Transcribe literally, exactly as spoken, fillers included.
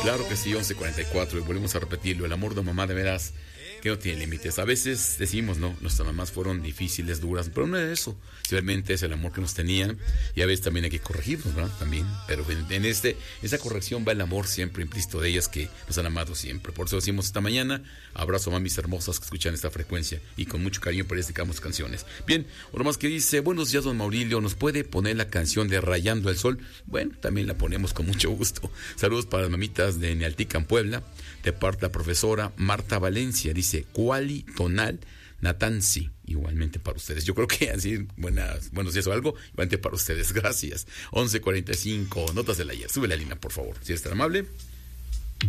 Claro que sí, once cuarenta y cuatro, y volvemos a repetirlo, el amor de mamá de veras que no tiene límites. A veces decimos, no, nuestras mamás fueron difíciles, duras, pero no es eso, simplemente es el amor que nos tenían, y a veces también hay que corregirnos, ¿verdad? También, pero en, en este, esa corrección va el amor siempre implícito de ellas que nos han amado siempre. Por eso decimos esta mañana, abrazo a mamis hermosas que escuchan esta frecuencia, y con mucho cariño por ellas dedicamos canciones. Bien, uno más que dice, buenos días don Maurilio, ¿nos puede poner la canción de Rayando el Sol? Bueno, también la ponemos con mucho gusto. Saludos para las mamitas de Nealtican, Puebla, de parte de la profesora Marta Valencia, dice Cuali Tonal Natansi, igualmente para ustedes. Yo creo que así, buenas, buenos días o algo, igualmente para ustedes, gracias. once cuarenta y cinco, notas del ayer, sube la línea por favor, si eres tan amable.